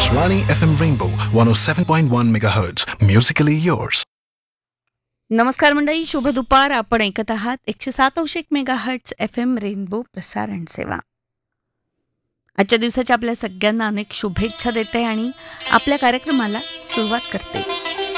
Akashvani FM Rainbow 107.1 MHz. Musically yours. नमस्कार मंडळी, शुभ दुपार. आपण ऐकत आहात 107.1 मेगाहर्ट्झ FM रेनबो प्रसारण सेवा. आजच्या दिवसाच्या आपल्या सगळ्यांना अनेक शुभेच्छा देते आणि आपल्या कार्यक्रमाला सुरुवात करते.